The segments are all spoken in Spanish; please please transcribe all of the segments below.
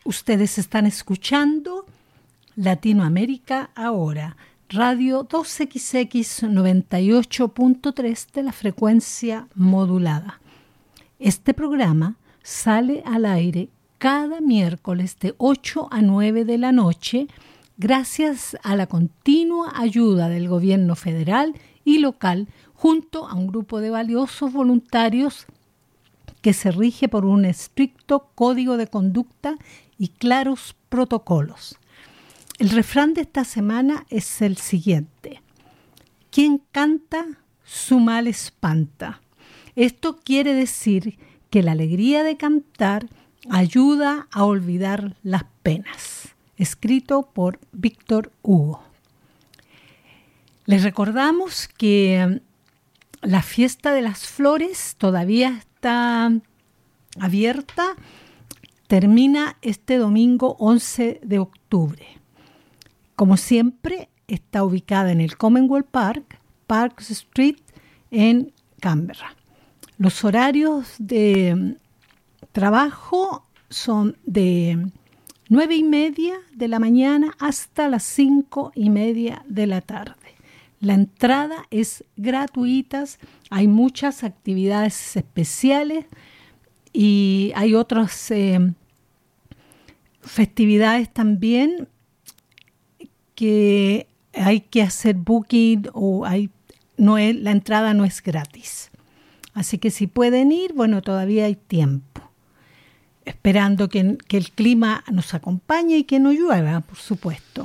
Ustedes están escuchando Latinoamérica Ahora, Radio 2XX 98.3 de la frecuencia modulada. Este programa sale al aire cada miércoles de 8 a 9 de la noche gracias a la continua ayuda del gobierno federal y local junto a un grupo de valiosos voluntarios que se rige por un estricto código de conducta y claros protocolos. El refrán de esta semana es el siguiente: quien canta, su mal espanta. Esto quiere decir que la alegría de cantar ayuda a olvidar las penas. Escrito por Víctor Hugo. Les recordamos que la fiesta de las flores todavía está abierta. Termina este domingo 11 de octubre. Como siempre, está ubicada en el Commonwealth Park, Park Street, en Canberra. Los horarios de trabajo son de 9:30 de la mañana hasta las 5:30 de la tarde. La entrada es gratuita, hay muchas actividades especiales y hay otras festividades también que hay que hacer booking o la entrada no es gratis. Así que si pueden ir, bueno, todavía hay tiempo. Esperando que el clima nos acompañe y que no llueva, por supuesto.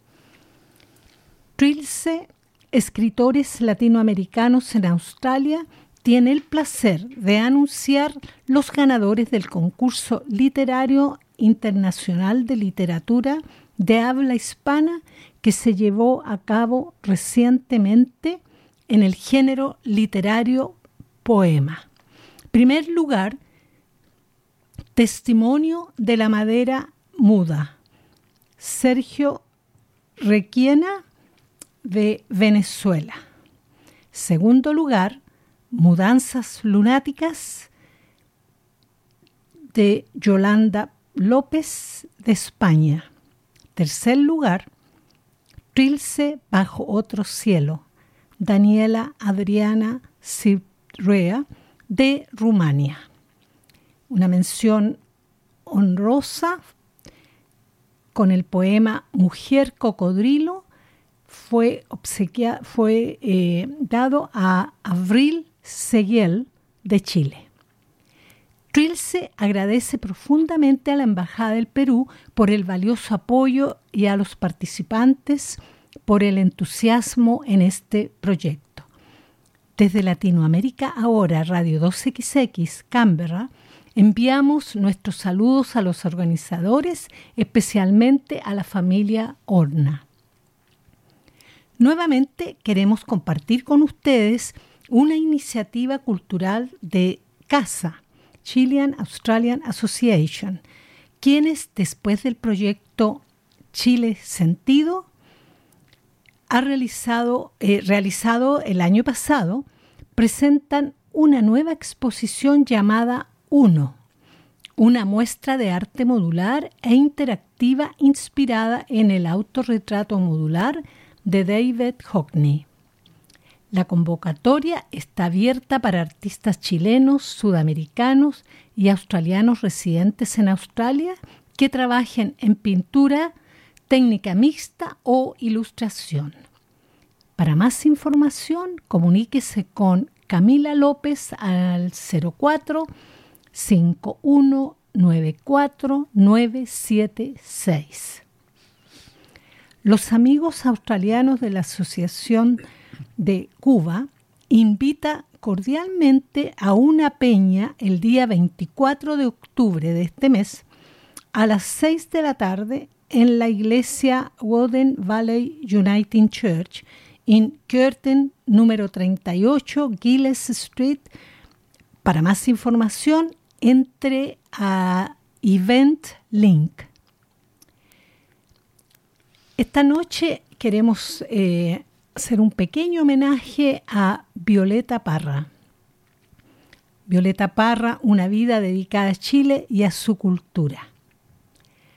Trilce, escritores latinoamericanos en Australia, tiene el placer de anunciar los ganadores del concurso literario internacional de literatura de habla hispana que se llevó a cabo recientemente en el género literario poema. Primer lugar, Testimonio de la madera muda, Sergio Requena, de Venezuela. Segundo lugar, Mudanzas lunáticas, de Yolanda López, de España. Tercer lugar, Trilce bajo otro cielo, Daniela Adriana Sirrea, de Rumania. Una mención honrosa con el poema Mujer Cocodrilo fue dado a Avril Seguel, de Chile. Trilce agradece profundamente a la Embajada del Perú por el valioso apoyo y a los participantes por el entusiasmo en este proyecto. Desde Latinoamérica Ahora, Radio 2XX, Canberra, enviamos nuestros saludos a los organizadores, especialmente a la familia Horna. Nuevamente queremos compartir con ustedes una iniciativa cultural de CASA, Chilean Australian Association, quienes después del proyecto Chile Sentido realizado el año pasado, presentan una nueva exposición llamada Uno, una muestra de arte modular e interactiva inspirada en el autorretrato modular de David Hockney. La convocatoria está abierta para artistas chilenos, sudamericanos y australianos residentes en Australia que trabajen en pintura, técnica mixta o ilustración. Para más información, comuníquese con Camila López al 04-5194-976. Los amigos australianos de la Asociación de Cuba invita cordialmente a una peña el día 24 de octubre de este mes a las 6 de la tarde en la iglesia Woden Valley Uniting Church en Curtin, número 38, Gilles Street. Para más información, entre a Event Link. Esta noche queremos hacer un pequeño homenaje a Violeta Parra. Violeta Parra, una vida dedicada a Chile y a su cultura.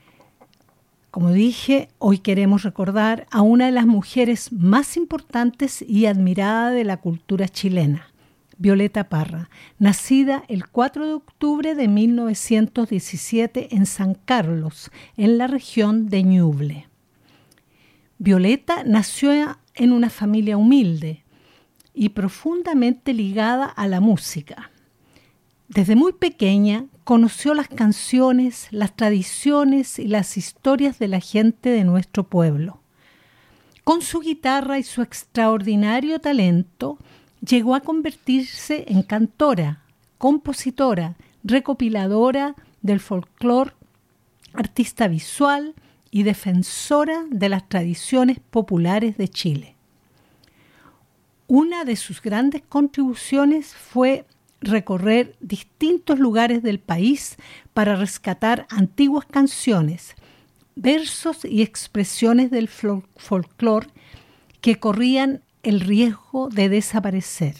Como dije, hoy queremos recordar a una de las mujeres más importantes y admirada de la cultura chilena, Violeta Parra, nacida el 4 de octubre de 1917 en San Carlos, en la región de Ñuble. Violeta nació en una familia humilde y profundamente ligada a la música. Desde muy pequeña conoció las canciones, las tradiciones y las historias de la gente de nuestro pueblo. Con su guitarra y su extraordinario talento, llegó a convertirse en cantora, compositora, recopiladora del folclore, artista visual y defensora de las tradiciones populares de Chile. Una de sus grandes contribuciones fue recorrer distintos lugares del país para rescatar antiguas canciones, versos y expresiones del folclore que corrían el riesgo de desaparecer.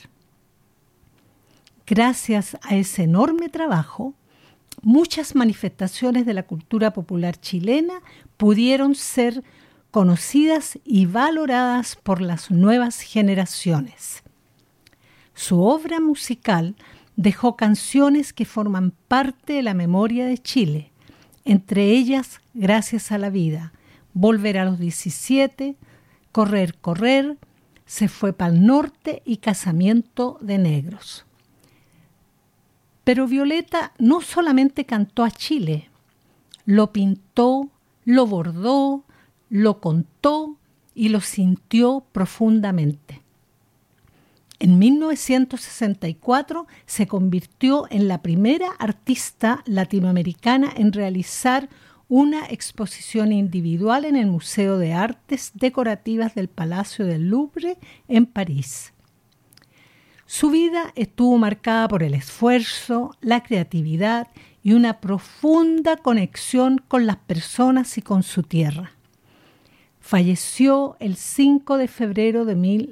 Gracias a ese enorme trabajo, muchas manifestaciones de la cultura popular chilena pudieron ser conocidas y valoradas por las nuevas generaciones. Su obra musical dejó canciones que forman parte de la memoria de Chile, entre ellas Gracias a la vida, Volver a los 17, Correr, correr, Se fue pa'l norte y Casamiento de negros. Pero Violeta no solamente cantó a Chile, lo pintó, lo bordó, lo contó y lo sintió profundamente. En 1964 se convirtió en la primera artista latinoamericana en realizar una exposición individual en el Museo de Artes Decorativas del Palacio del Louvre en París. Su vida estuvo marcada por el esfuerzo, la creatividad y una profunda conexión con las personas y con su tierra. Falleció el 5 de febrero de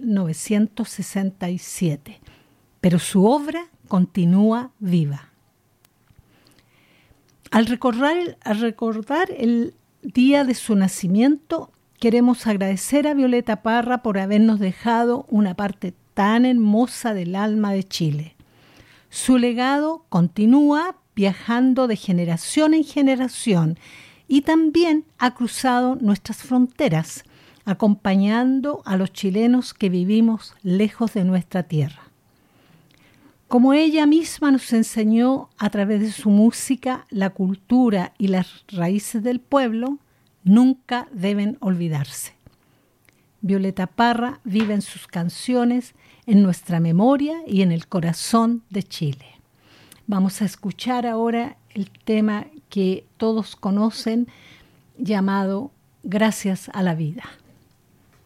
1967, pero su obra continúa viva. Al recordar el día de su nacimiento, queremos agradecer a Violeta Parra por habernos dejado una parte tan hermosa del alma de Chile. Su legado continúa viajando de generación en generación y también ha cruzado nuestras fronteras, acompañando a los chilenos que vivimos lejos de nuestra tierra. Como ella misma nos enseñó a través de su música, la cultura y las raíces del pueblo, nunca deben olvidarse. Violeta Parra vive en sus canciones, en nuestra memoria y en el corazón de Chile. Vamos a escuchar ahora el tema que todos conocen, llamado Gracias a la vida.